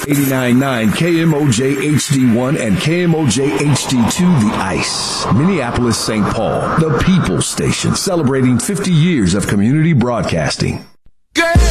89.9 KMOJ HD1 and KMOJ HD2 The Ice. Minneapolis, St. Paul, the People's Station, celebrating 50 years of community broadcasting.